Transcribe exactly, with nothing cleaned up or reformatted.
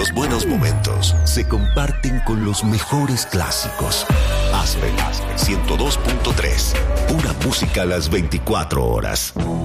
los buenos momentos se comparten con los mejores clásicos. Aspen ciento dos punto tres. Pura música a las veinticuatro horas.